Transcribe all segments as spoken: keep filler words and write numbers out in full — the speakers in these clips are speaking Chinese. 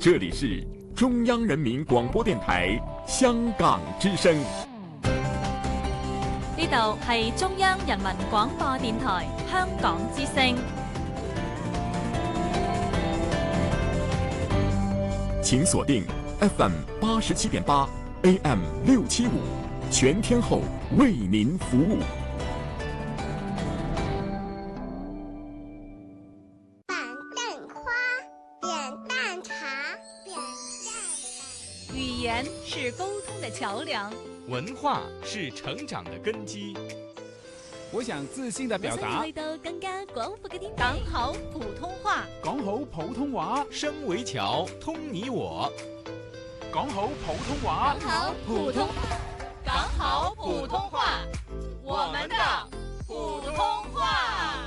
这里是中央人民廣播電台香港之聲。 呢度係中央人民廣播電台香港之聲。 請鎖定 F M 八十七點八 A M 六七五，全天候為您服務。 板凳花，扁担茶，扁担。 語言是溝通的橋樑， 文化是成長的根基。 我想自信地表達， 去到更加廣闊嘅天地。 講好普通話， 講好普通話， 聲為橋，通你我。 講好普通話， 講好普通，講好普通話，我們的普通話。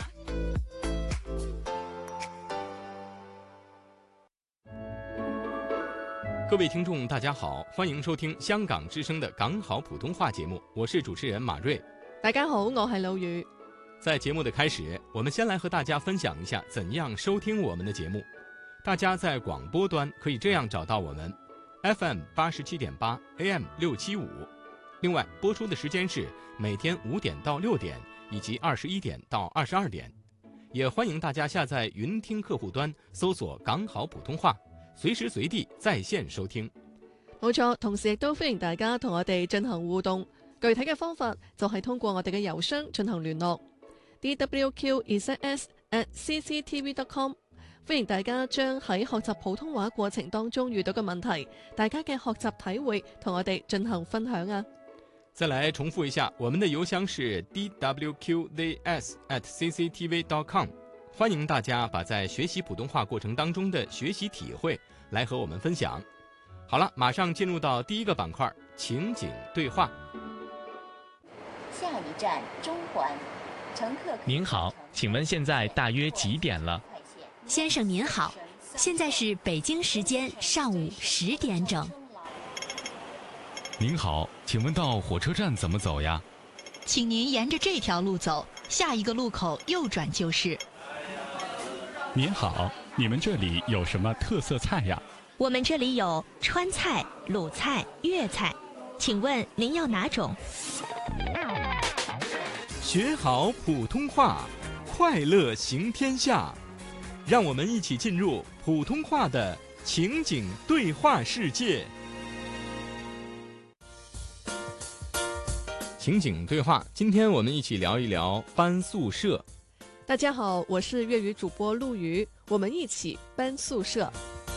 各位聽眾大家好，歡迎收聽香港之聲的港好普通話節目，我是主持人馬瑞。 大家好，我係老雨。 在節目的開始，我們先來和大家分享一下怎樣收聽我們的節目。大家在廣播端可以這樣找到我們 F M 八十七點八 A M 六七五，另外播出的時間是每天五點到六點以及二十一點到二十二點。也歡迎大家下載雲聽客戶端搜索港好普通話，隨時隨地在線收聽。 冇錯，同時亦都歡迎大家同我哋進行互動。具體嘅方法就係通過我哋嘅郵箱進行聯絡 d w q z s at c c t v dot com。 歡迎大家將喺學習普通話過程當中遇到嘅問題，大家嘅學習體會同我哋進行分享啊。 再來重複一下，我們的郵箱是 d w q z s at c c t v dot com。 歡迎大家把在學習普通話過程當中的學習體會來和我們分享。好了，馬上進入到第一個板塊，情景對話。 下一站中環，乘客。 您好，請問現在大約幾點了？ 先生您好，現在是北京時間上午十點整。 您好，請問到火車站怎麼走呀？ 請您沿着這條路走，下一個路口右轉就是。 您好，你們這裡有什麼特色菜呀？ 我們這裡有川菜、魯菜、粵菜，請問您要哪種？ 學好普通話，快樂行天下。讓我們一起進入普通話的情景對話世界。情景對話，今天我們一起聊一聊搬宿舍。 大家好，我是粵語主播陸瑜，我們一起搬宿舍。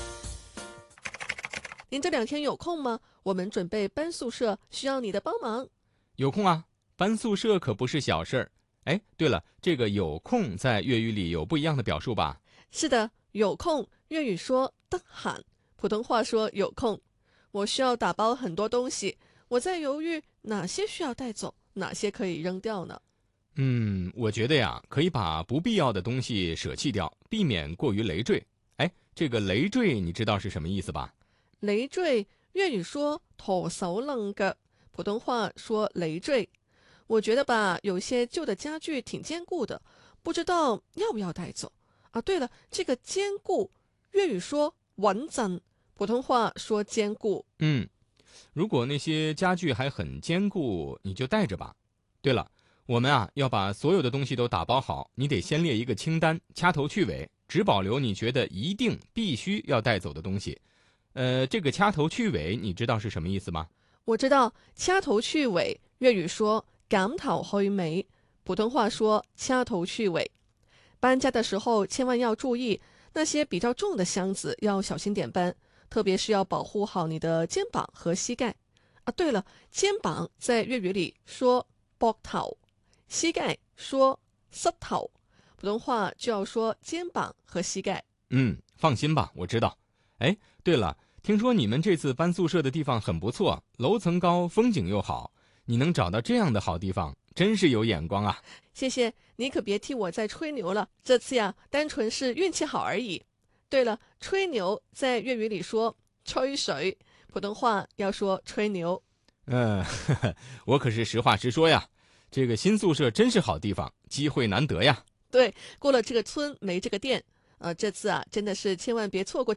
您這兩天有空嗎？我們準備搬宿舍，需要你的幫忙。 有空啊，搬宿舍可不是小事兒。哎，對了，這個有空在粵語裡有不一樣的表述吧？ 是的，有空粵語說得閒，普通話說有空。我需要打包很多東西，我在猶豫哪些需要帶走，哪些可以扔掉呢？ 嗯，我覺得呀，可以把不必要的東西捨棄掉，避免過於累贅。哎，這個累贅你知道是什麼意思吧？ 累贅粵語說拖手掕腳，普通話說累贅。我覺得吧，有些舊的家具挺堅固的，不知道要不要帶走啊。對了，這個堅固粵語說穩陣，普通話說堅固。 嗯，如果那些家具還很堅固，你就帶着吧。對了，我們啊要把所有的東西都打包好，你得先列一個清單，掐頭去尾，只保留你覺得一定必須要帶走的東西。呃，這個掐頭去尾你知道是什麼意思嗎？ 我知道，掐頭去尾粵語說減頭去尾，普通話說掐頭去尾。搬家的時候千萬要注意，那些比較重的箱子要小心點搬，特別是要保護好你的肩膀和膝蓋啊。對了，肩膀在粵語裡說膊頭，膝蓋說膝頭，普通話就要說肩膀和膝蓋。 嗯，放心吧，我知道。哎，對了，聽說你們這次搬宿舍的地方很不錯，樓層高，風景又好。你能找到這樣的好地方，真是有眼光啊！ 謝謝，你可別替我再吹牛了。這次呀，單純是運氣好而已。對了，吹牛在粵語裡說吹水，普通話要說吹牛。 嗯、呃，我可是實話實說呀。這個新宿舍真是好地方，機會難得呀。 對，過了這個村沒這個店。呃，這次啊，真的是千萬別錯過